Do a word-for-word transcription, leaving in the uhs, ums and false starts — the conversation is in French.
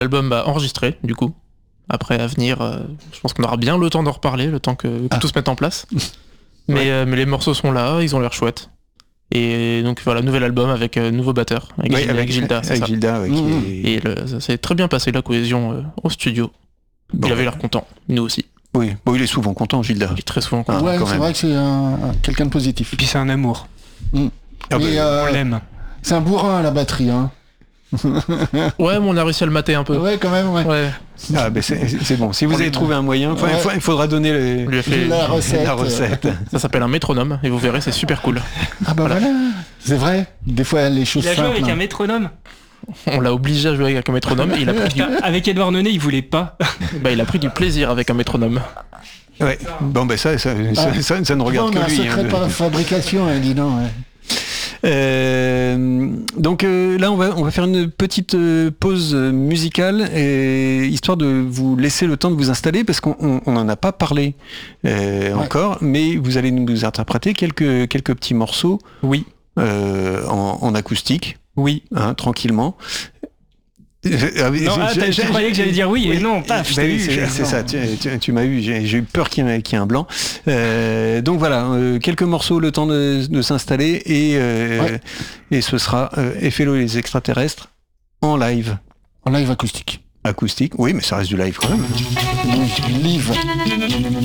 L'album bah, enregistré, du coup. Après, à venir, euh, je pense qu'on aura bien le temps d'en reparler, le temps que, que Ah. tout se mette en place. mais, Ouais. euh, mais les morceaux sont là, ils ont l'air chouettes. Et donc voilà, nouvel album avec euh, nouveau batteur, avec, Oui, Gilda, avec Gilda, c'est avec ça. Gilda, ouais, qui Mmh. est- Et le- ça s'est très bien passé la cohésion euh, au studio. Bon, il avait ouais. l'air content, nous aussi. Oui, bon, il est souvent content, Gilda. Il est très souvent content. Ah, Ouais, quand c'est même. vrai que c'est un, un- quelqu'un de positif. Et puis c'est un amour. Ah bah, Et, euh, On l'aime. c'est un bourrin à la batterie, hein. Ouais, mais on a réussi à le mater un peu. Ouais, quand même, ouais. Ouais. Ah, ben c'est c'est bon. Si vous On avez lui- trouvé un moyen, faut- Ouais. faut- il faudra donner le- On lui a fait... La recette. la recette. Ça s'appelle un métronome, et vous verrez, c'est super cool. Ah bah Voilà. voilà. C'est vrai. Des fois, les choses Il a joué simples. avec hein. un métronome. On l'a obligé à jouer avec un métronome, et il a pris du, Avec Edouard Nenet, il voulait pas. bah, il a pris du plaisir avec un métronome. Ouais. Bon, ben ça, ça, ça, Ah. ça, ça ne regarde on a un que lui. secret hein, de- par fabrication, hein, dis donc. Ouais. Euh, donc euh, là, on va, on va faire une petite euh, pause euh, musicale, et, histoire de vous laisser le temps de vous installer, parce qu'on n'en a pas parlé euh, Ouais. encore, mais vous allez nous interpréter quelques, quelques petits morceaux Oui, euh, en, en acoustique, oui. hein, tranquillement. Ah oui, Non, j'ai- ah, j'ai- t'as- tu j'ai- croyais que j'allais dire oui, et non, paf, je Bah t'ai oui, eu, c'est j'ai- c'est ça, tu, tu- tu m'as eu, j'ai j'ai eu peur qu'il y, ait- qu'il y ait un blanc. Euh, donc voilà, euh, quelques morceaux, le temps de, de s'installer, et, euh, Ouais. et ce sera euh, Effello et les extraterrestres en live. En live acoustique. Acoustique, oui, mais ça reste du live quand même. Donc, live.